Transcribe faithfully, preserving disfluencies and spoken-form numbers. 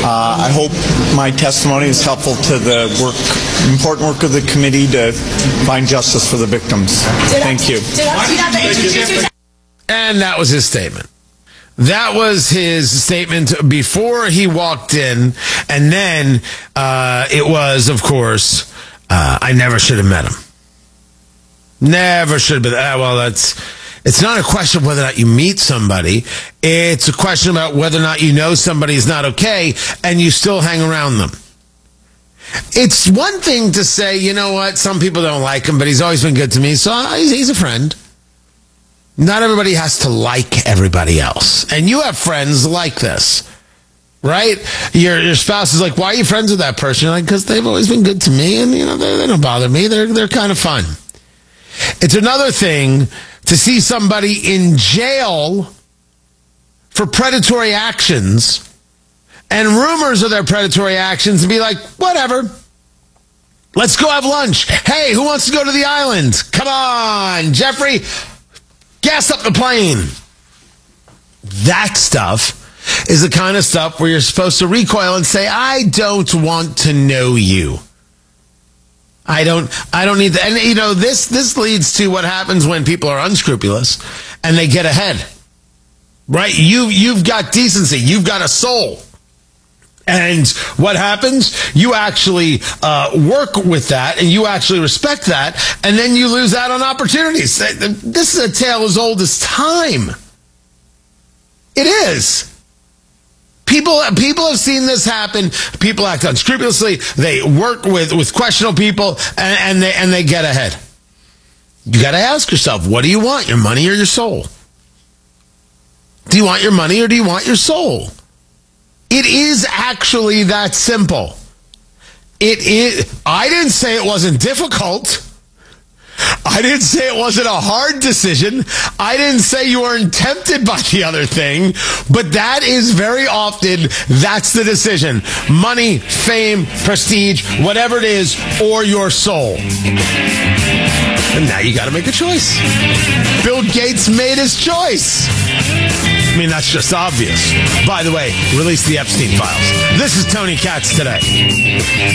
Uh, I hope my testimony is helpful to the work, important work of the committee to find justice for the victims. Thank you. And that was his statement. That was his statement before he walked in. And then uh, it was, of course, uh, I never should have met him. Never should have been. Uh, well, that's... It's not a question of whether or not you meet somebody. It's a question about whether or not you know somebody is not okay and you still hang around them. It's one thing to say, you know what, some people don't like him, but he's always been good to me, so he's a friend. Not everybody has to like everybody else. And you have friends like this, right? Your your spouse is like, why are you friends with that person? You're like, because they've always been good to me, and you know they, they don't bother me. They're they're kind of fun. It's another thing to see somebody in jail for predatory actions and rumors of their predatory actions and be like, whatever, let's go have lunch. Hey, who wants to go to the island? Come on, Jeffrey, gas up the plane. That stuff is the kind of stuff where you're supposed to recoil and say, I don't want to know you. I don't I don't need that. And, you know, this this leads to what happens when people are unscrupulous and they get ahead. Right? You, you've got decency. You've got a soul. And what happens? You actually uh, work with that and you actually respect that. And then you lose out on opportunities. This is a tale as old as time. It is. People, people have seen this happen. People act unscrupulously. They work with, with questionable people, and, and they and they get ahead. You got to ask yourself, what do you want, your money or your soul? Do you want your money or do you want your soul? It is actually that simple. It is. I didn't say it wasn't difficult. I didn't say it wasn't a hard decision. I didn't say you weren't tempted by the other thing, but that is very often, that's the decision. Money, fame, prestige, whatever it is, or your soul. And now you got to make a choice. Bill Gates made his choice. I mean, that's just obvious. By the way, release the Epstein files. This is Tony Katz Today.